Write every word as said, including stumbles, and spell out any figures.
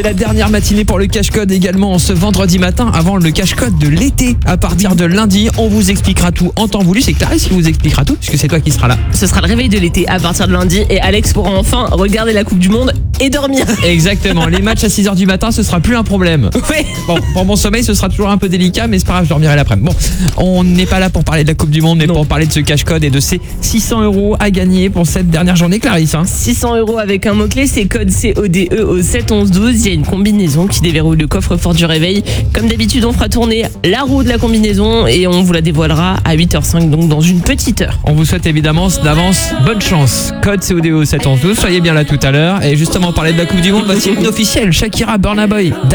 C'est la dernière matinée pour le cache-code également ce vendredi matin avant le cache-code de l'été. À partir de lundi, on vous expliquera tout en temps voulu. C'est Clarisse qui vous expliquera tout puisque c'est toi qui seras là. Ce sera le réveil de l'été à partir de lundi et Alex pourra enfin regarder la Coupe du Monde et dormir. Exactement, les matchs à six heures du matin, ce sera plus un problème. Ouais. Bon, pour mon sommeil, ce sera toujours un peu délicat, mais c'est pas grave, je dormirai l'après-midi. Bon, on n'est pas là pour parler de la Coupe du Monde, mais Non. pour parler de ce cache-code et de ces six cents euros à gagner pour cette dernière journée, Clarisse. Hein. six cents euros avec un mot-clé, c'est code C O D E au sept onze douze. Il y a une combinaison qui déverrouille le coffre-fort du réveil. Comme d'habitude, on fera tourner la roue de la combinaison et on vous la dévoilera à huit heures cinq, donc dans une petite heure. On vous souhaite évidemment d'avance bonne chance. Code C O D O sept onze douze, soyez bien là tout à l'heure. Et justement, on parlait de la Coupe du Monde, voici une officielle, Shakira, Burna Boy.